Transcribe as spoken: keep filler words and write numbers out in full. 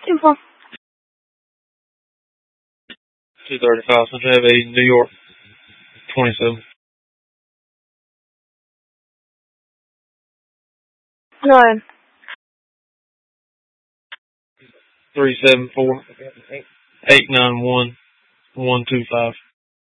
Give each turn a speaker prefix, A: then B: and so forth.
A: Two four.
B: two thirty-five, Central Avenue, New York, twenty-seven.
A: Go ahead.
B: three seven four, eight nine one, one two five.